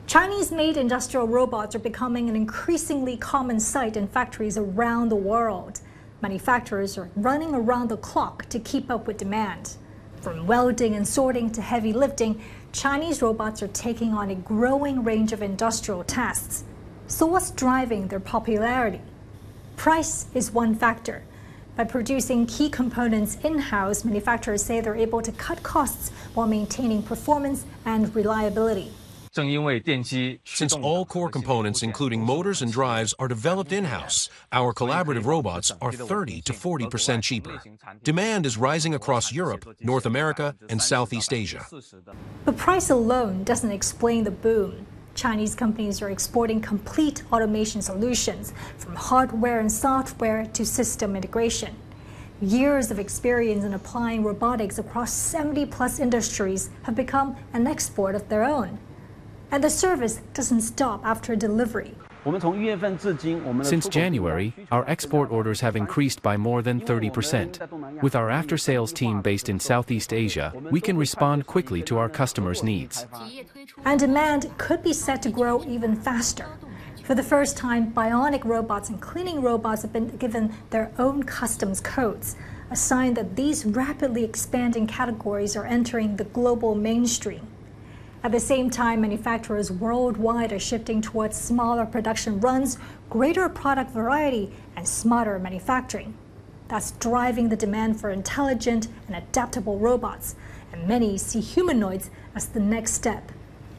Chinese-made industrial robots are becoming an increasingly common sight in factories around the world. Manufacturers are running around the clock to keep up with demand. From welding and sorting to heavy lifting, Chinese robots are taking on a growing range of industrial tasks. So what's driving their popularity? Price is one factor. By producing key components in-house, manufacturers say they're able to cut costs while maintaining performance and reliability. Since all core components, including motors and drives, are developed in-house, our collaborative robots are 30 to 40% cheaper. Demand is rising across Europe, North America, and Southeast Asia. But price alone doesn't explain the boom. Chinese companies are exporting complete automation solutions, from hardware and software to system integration. Years of experience in applying robotics across 70-plus industries have become an export of their own. And the service doesn't stop after delivery. Since January, our export orders have increased by more than 30%. With our after-sales team based in Southeast Asia, we can respond quickly to our customers' needs. And demand could be set to grow even faster. For the first time, bionic robots and cleaning robots have been given their own customs codes, a sign that these rapidly expanding categories are entering the global mainstream. At the same time, manufacturers worldwide are shifting towards smaller production runs, greater product variety, and smarter manufacturing. That's driving the demand for intelligent and adaptable robots, and many see humanoids as the next step.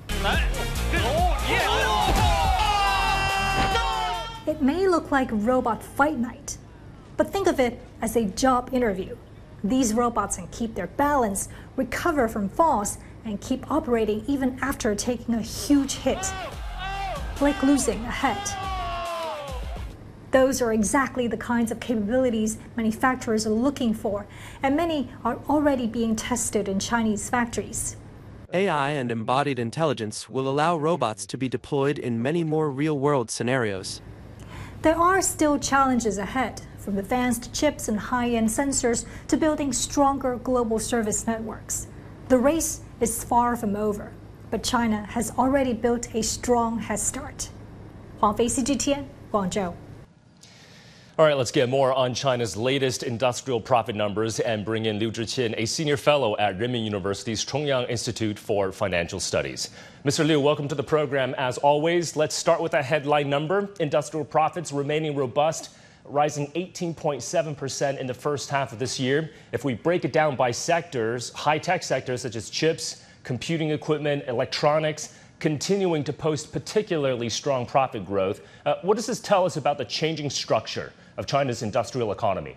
It may look like robot fight night, but think of it as a job interview. These robots can keep their balance, recover from falls, and keep operating even after taking a huge hit, like losing a head. Those are exactly the kinds of capabilities manufacturers are looking for, and many are already being tested in Chinese factories. AI and embodied intelligence will allow robots to be deployed in many more real-world scenarios. There are still challenges ahead, from advanced chips and high-end sensors to building stronger global service networks. The race is far from over, but China has already built a strong head start. Huang Fei, CGTN, Guangzhou. All right, let's get more on China's latest industrial profit numbers and bring in Liu Zhiqian, a senior fellow at Renmin University's Chongyang Institute for Financial Studies. Mr. Liu, welcome to the program. As always, let's start with a headline number. Industrial profits remaining robust, rising 18.7% in the first half of this year. If we break it down by sectors, high-tech sectors such as chips, computing equipment, electronics, continuing to post particularly strong profit growth. What does this tell us about the changing structure of China's industrial economy?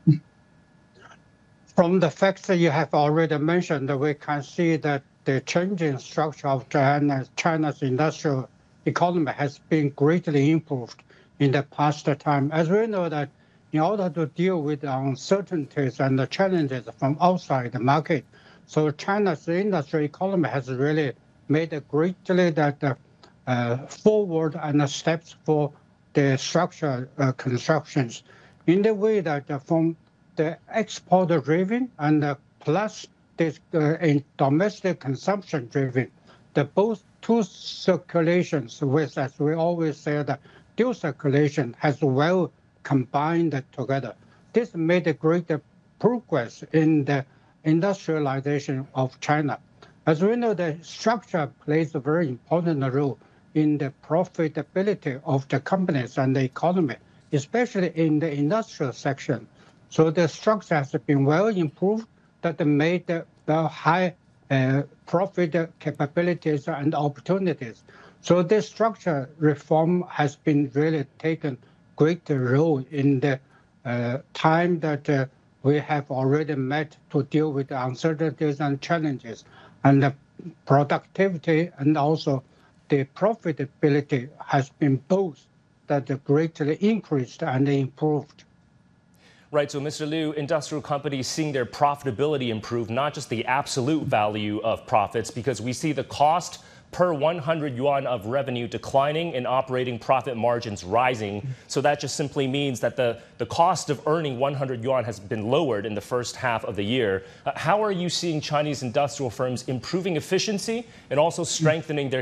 From the facts that you have already mentioned, we can see that the changing structure of China's industrial economy has been greatly improved in the past time. As we know that in order to deal with the uncertainties and the challenges from outside the market, so China's industrial economy has really made a greatly forward and steps for the structure constructions in the way that from the export driven and plus this in domestic consumption driven, the both two circulations with, as we always say, the dual circulation has well combined together. This made a great progress in the industrialization of China. As we know, the structure plays a very important role in the profitability of the companies and the economy, especially in the industrial section. So the structure has been well improved that made the high profit capabilities and opportunities. So this structure reform has been really taken great role in the time that we have already met to deal with the uncertainties and challenges, and the productivity and also the profitability has been both that greatly increased and improved. Right, so Mr. Liu, industrial companies seeing their profitability improve, not just the absolute value of profits, because we see the cost per 100 yuan of revenue declining and operating profit margins rising. So that just simply means that the cost of earning 100 yuan has been lowered in the first half of the year. How are you seeing Chinese industrial firms improving efficiency and also strengthening their